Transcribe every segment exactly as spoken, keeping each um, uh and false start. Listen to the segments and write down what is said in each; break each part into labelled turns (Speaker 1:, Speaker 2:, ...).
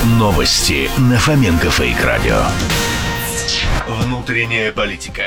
Speaker 1: Новости на Фоменко Фейк Радио. Внутренняя политика.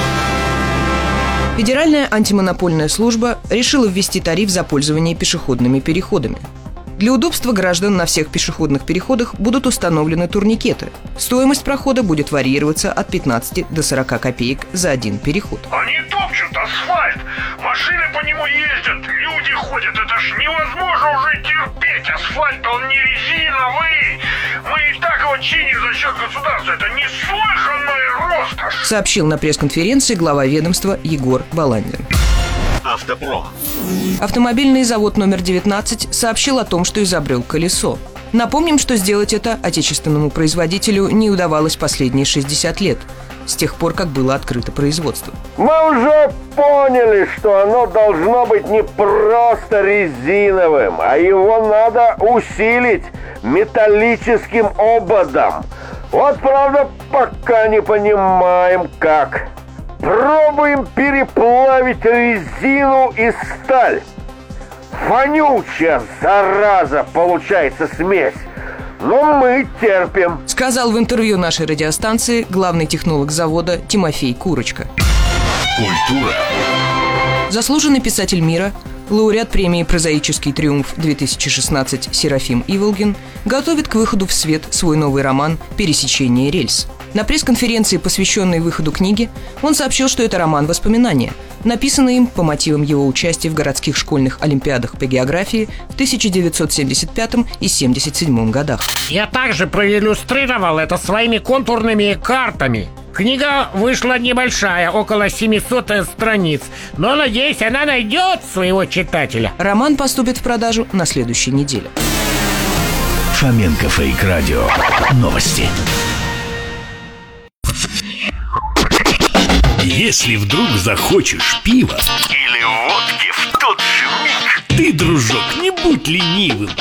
Speaker 2: Федеральная антимонопольная служба решила ввести тариф за пользование пешеходными переходами. Для удобства граждан на всех пешеходных переходах будут установлены турникеты. Стоимость прохода будет варьироваться от пятнадцати до сорока копеек за один переход.
Speaker 3: Они топчут асфальт, машины по нему ездят, люди ходят. Это ж невозможно уже терпеть. Асфальт, он не резиновый. Мы и так его чиним за счет государства. Это неслыханная роскошь,
Speaker 2: сообщил на пресс-конференции глава ведомства Егор Баландин.
Speaker 1: Автопром.
Speaker 2: Автомобильный завод номер девятнадцать сообщил о том, что изобрел колесо. Напомним, что сделать это отечественному производителю не удавалось последние шестьдесят лет, с тех пор, как было открыто производство.
Speaker 4: Мы уже поняли, что оно должно быть не просто резиновым, а его надо усилить металлическим ободом. Вот, правда, пока не понимаем, как. Пробуем переплавить резину и сталь. Вонючая, зараза, получается смесь. Но мы терпим,
Speaker 2: сказал в интервью нашей радиостанции главный технолог завода Тимофей Курочка.
Speaker 1: Культура.
Speaker 2: Заслуженный писатель мира, лауреат премии «Прозаический триумф-две тысячи шестнадцать» Серафим Иволгин готовит к выходу в свет свой новый роман «Пересечение рельс». На пресс-конференции, посвященной выходу книги, он сообщил, что это роман-воспоминания, написанный им по мотивам его участия в городских школьных олимпиадах по географии в тысяча девятьсот семьдесят пятом и семьдесят седьмом годах.
Speaker 5: Я также проиллюстрировал это своими контурными картами. Книга вышла небольшая, около семисот страниц, но, надеюсь, она найдет своего читателя.
Speaker 2: Роман поступит в продажу на следующей неделе.
Speaker 1: Фоменко Фейк Радио. Новости. Если вдруг захочешь пива или водки в тот же миг, ты, дружок, не будь ленивым.